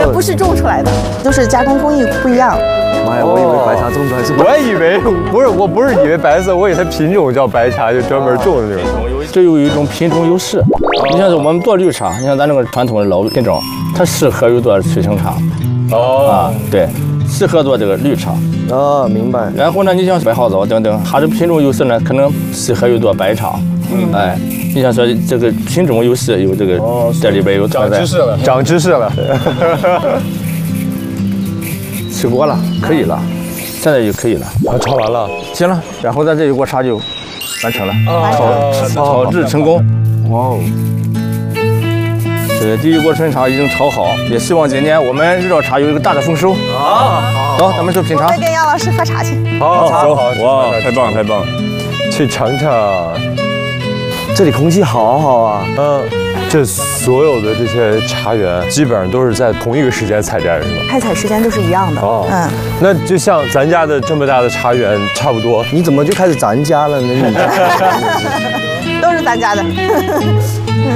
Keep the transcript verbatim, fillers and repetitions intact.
它不是种出来的，就是加工工艺不一样。 妈呀，我以为白茶种出来是白。 我以为不是，我不是以为白色，我以为它品种叫白茶，就专门种的那种。 这有一种品种优势。你像是我们做绿茶，你像咱这个传统的老品种，它适合于做水生茶。哦。啊，对，适合做这个绿茶。 哦，明白。 然后呢，你像白毫枣等等，它的品种优势呢，可能适合于做白茶。嗯。哎，你像说这个品种优势有这个，这里边有长知识了，长知识了。 起锅了，可以了，现在就可以了。 啊，炒完了， 行了，然后咱这一锅茶就完成了， 炒炒制成功。哇哦！这个第一锅春茶已经炒好，也希望今年我们日照茶有一个大的丰收。好，走，咱们去品茶。 我们跟杨老师喝茶去。 好， 走， 哇，太棒太棒，去尝尝。 这里空气好好啊。 嗯。这所有的这些茶园基本上都是在同一个时间采摘，是吧？ 开采时间都是一样的。哦，嗯， 那就像咱家的这么大的茶园差不多。 你怎么就开始咱家了呢？ 都是咱家的。